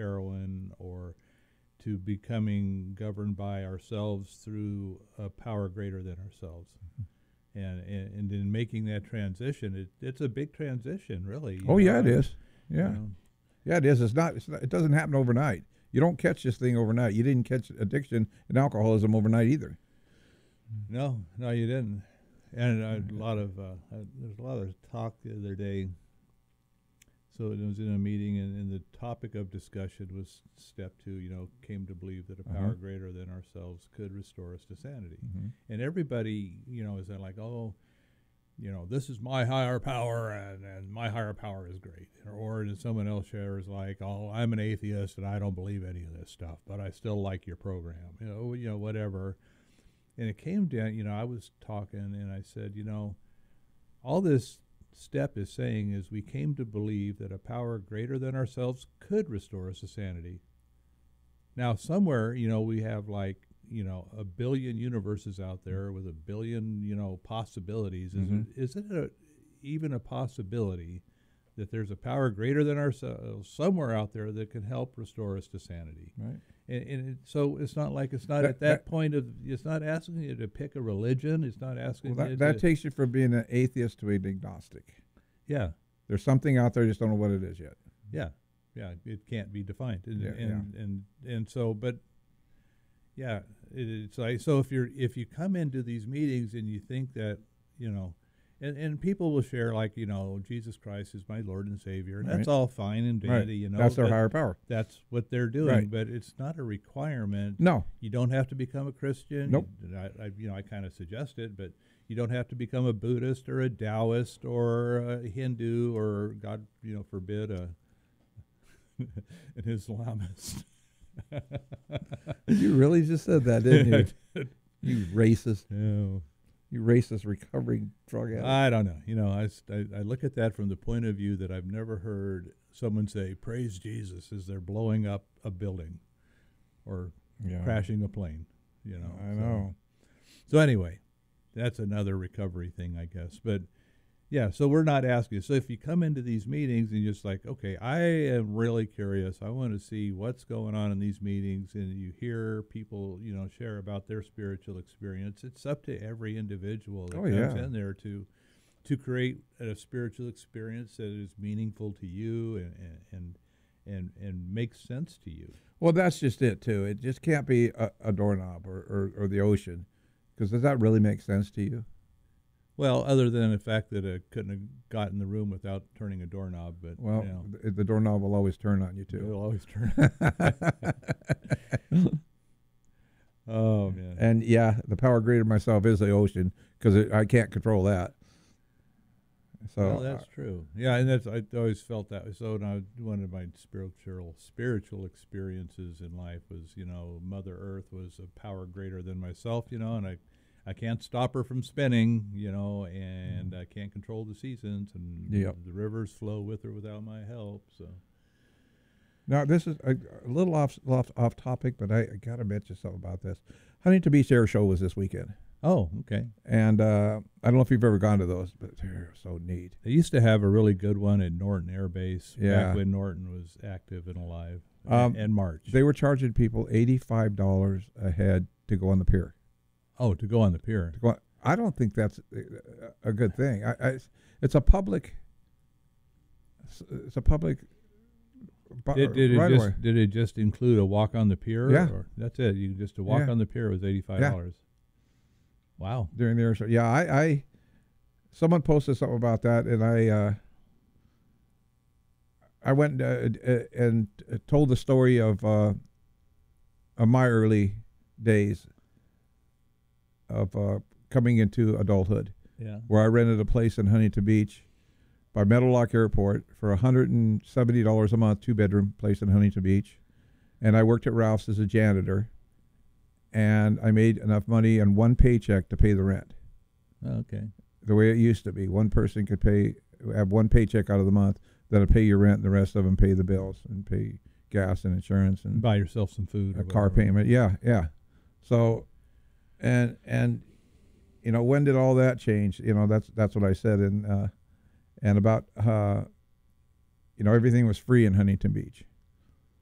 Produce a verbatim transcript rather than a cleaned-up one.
heroin or to becoming governed by ourselves through a power greater than ourselves. Mm-hmm. And, and and in making that transition, it, it's a big transition, really. Oh, know? yeah, it I, is. Yeah. You know. Yeah, it is. It's not, it's not, it doesn't happen overnight. You don't catch this thing overnight. You didn't catch addiction and alcoholism overnight either. No, no, you didn't. And a lot of, uh, uh, there's a lot of talk the other day. So it was in a meeting, and, and the topic of discussion was step two, you know, came to believe that a power uh-huh. greater than ourselves could restore us to sanity. Mm-hmm. And everybody, you know, is like, oh, you know, this is my higher power, and, and my higher power is great. Or, or someone else shares like, oh, I'm an atheist, and I don't believe any of this stuff, but I still like your program, you know, you know, whatever. And it came down, you know, I was talking, and I said, you know, all this step is saying is we came to believe that a power greater than ourselves could restore us to sanity. Now, somewhere, you know, we have like, you know, a billion universes out there with a billion, you know, possibilities. Mm-hmm. Is it, is it a, even a possibility that there's a power greater than ourselves somewhere out there that can help restore us to sanity? Right. And, and it, so it's not like it's not that, at that, that point of, it's not asking you to pick a religion. It's not asking well, that, you that to, takes you from being an atheist to an agnostic. Yeah. There's something out there, you just don't know what it is yet. Yeah. Yeah. It can't be defined. And, yeah, and, yeah. and, and so, but yeah, it, it's like, so if you're, if you come into these meetings and you think that, you know, And, and people will share like, you know, Jesus Christ is my Lord and Savior. And right. that's all fine and dandy, right. you know. That's their higher power. That's what they're doing. Right. But it's not a requirement. No. You don't have to become a Christian. Nope. You, I, I, you know, I kind of suggest it, but you don't have to become a Buddhist or a Taoist or a Hindu or, God, you know, forbid, a an Islamist. You really just said that, didn't you? You racist. Yeah. You racist recovering drug addict. I don't know. You know, I, I, I look at that from the point of view that I've never heard someone say, praise Jesus, as they're blowing up a building or yeah. crashing a plane, you know. I so. know. So anyway, that's another recovery thing, I guess. But, yeah, so we're not asking. So if you come into these meetings and you're just like, okay, I am really curious. I want to see what's going on in these meetings, and you hear people, you know, share about their spiritual experience. It's up to every individual that oh, comes yeah. in there to to create a spiritual experience that is meaningful to you and and and, and makes sense to you. Well, that's just it, too. It just can't be a, a doorknob or, or, or the ocean, because does that really make sense to you? Well, other than the fact that I couldn't have gotten in the room without turning a doorknob, but well, you know, the, the doorknob will always turn on you too. It'll always turn. Oh man! And yeah, the power greater myself is the ocean, because I can't control that. So well, that's uh, true. Yeah, and that's I always felt that. So now one of my spiritual spiritual experiences in life was, you know, Mother Earth was a power greater than myself, you know, and I. I can't stop her from spinning, you know, and I can't control the seasons, and yep. the rivers flow with her without my help. So now this is a, a little off, off off topic, but I, I got to mention something about this. Huntington Beach Air Show was this weekend. Oh, okay. And uh, I don't know if you've ever gone to those, but they're so neat. They used to have a really good one at Norton Air Base yeah. back when Norton was active and alive, um, and March. They were charging people eighty-five dollars a head to go on the pier. Oh, to go on the pier. On, I don't think that's a, a good thing. I, I, it's a public. It's a public. Did, did right it just away. did it just include a walk on the pier? Yeah, or that's it. You just to walk yeah. on the pier was eighty-five dollars. Yeah. Wow. During the air show, yeah. I, I someone posted something about that, and I uh, I went uh, and told the story of uh, of my early days of uh, coming into adulthood, yeah. where I rented a place in Huntington Beach by Meadowlark Airport for one hundred seventy dollars a month, two-bedroom place in Huntington Beach. And I worked at Ralph's as a janitor, and I made enough money on one paycheck to pay the rent. Oh, okay. The way it used to be. One person could pay, have one paycheck out of the month, that'll pay your rent, and the rest of them pay the bills and pay gas and insurance. And buy yourself some food. A car payment, yeah, yeah. So... And and you know, when did all that change? You know, that's that's what I said. And uh, and about uh, you know, everything was free in Huntington Beach.